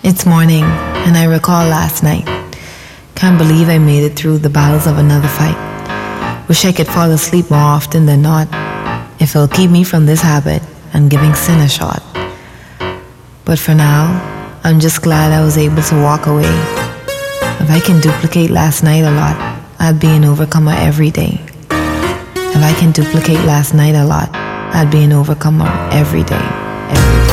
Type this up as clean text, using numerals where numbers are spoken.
It's morning, and I recall last night. Can't believe I made it through the battles of another fight. Wish I could fall asleep more often than not, if it'll keep me from this habit and giving sin a shot. But for now, I'm just glad I was able to walk away. If I can duplicate last night a lot, I'd be an overcomer every day. If I can duplicate last night a lot, I'd be an overcomer every day, every day.